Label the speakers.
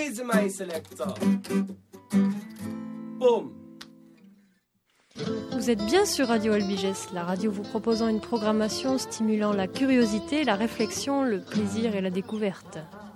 Speaker 1: Easy my selector. Boom.
Speaker 2: Vous êtes bien sur Radio Albiges, la radio vous proposant une programmation stimulant la curiosité, la réflexion, le plaisir et la découverte.